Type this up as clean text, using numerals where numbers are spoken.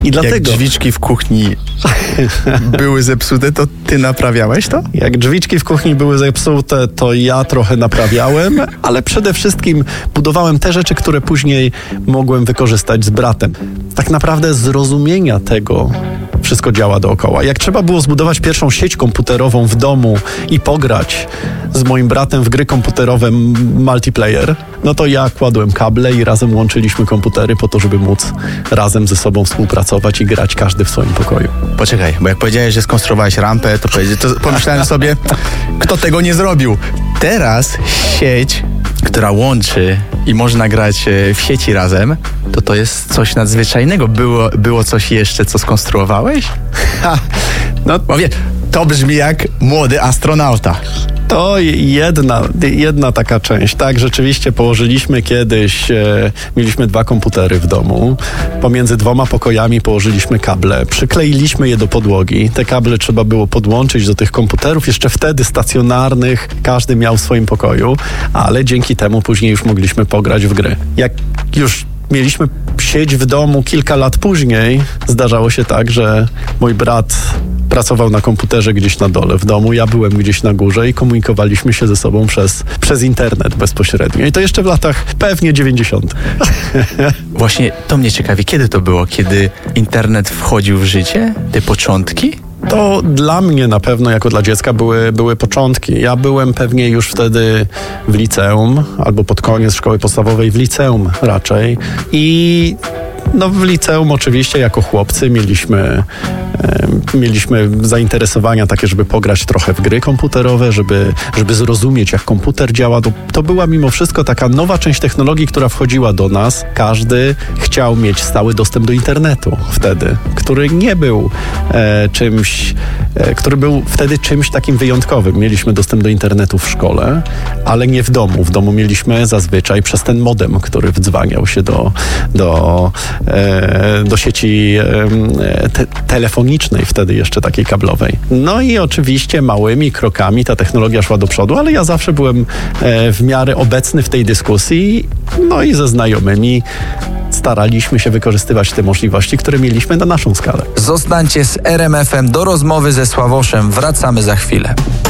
I dlatego... Jak drzwiczki w kuchni były zepsute, to ty naprawiałeś to? Jak drzwiczki w kuchni były zepsute, to ja trochę naprawiałem, ale przede wszystkim budowałem te rzeczy, które później mogłem wykorzystać z bratem. Tak naprawdę zrozumienia tego wszystko działa dookoła. Jak trzeba było zbudować pierwszą sieć komputerową w domu i pograć z moim bratem w gry komputerowe multiplayer, no to ja kładłem kable i razem łączyliśmy komputery po to, żeby móc razem ze sobą współpracować i grać każdy w swoim pokoju. Poczekaj, bo jak powiedziałeś, że skonstruowałeś rampę, to pomyślałem sobie, kto tego nie zrobił. Teraz sieć, która łączy i można grać w sieci razem, to jest coś nadzwyczajnego. Było coś jeszcze, co skonstruowałeś? No, mówię, to brzmi jak młody astronauta. To jedna taka część. Tak, rzeczywiście położyliśmy kiedyś, mieliśmy 2 komputery w domu. Pomiędzy 2 pokojami położyliśmy kable, przykleiliśmy je do podłogi. Te kable trzeba było podłączyć do tych komputerów, jeszcze wtedy stacjonarnych, każdy miał w swoim pokoju, ale dzięki temu później już mogliśmy pograć w gry. Jak już mieliśmy sieć w domu kilka lat później, zdarzało się tak, że mój brat pracował na komputerze gdzieś na dole w domu, ja byłem gdzieś na górze i komunikowaliśmy się ze sobą przez internet bezpośrednio. I to jeszcze w latach pewnie 90. Właśnie to mnie ciekawi, kiedy to było? Kiedy internet wchodził w życie? Te początki? To dla mnie na pewno, jako dla dziecka, były początki. Ja byłem pewnie już wtedy w liceum, albo pod koniec szkoły podstawowej w liceum raczej. I w liceum oczywiście jako chłopcy mieliśmy zainteresowania takie, żeby pograć trochę w gry komputerowe, żeby zrozumieć, jak komputer działa. To była mimo wszystko taka nowa część technologii, która wchodziła do nas. Każdy chciał mieć stały dostęp do internetu wtedy, który nie był który był wtedy czymś takim wyjątkowym. Mieliśmy dostęp do internetu w szkole, ale nie w domu. W domu mieliśmy zazwyczaj przez ten modem, który wdzwaniał się do sieci telefonicznej, wtedy jeszcze takiej kablowej. No i oczywiście małymi krokami ta technologia szła do przodu, ale ja zawsze byłem w miarę obecny w tej dyskusji, no i ze znajomymi staraliśmy się wykorzystywać te możliwości, które mieliśmy na naszą skalę. Zostańcie z RMF-em do rozmowy ze Sławoszem. Wracamy za chwilę.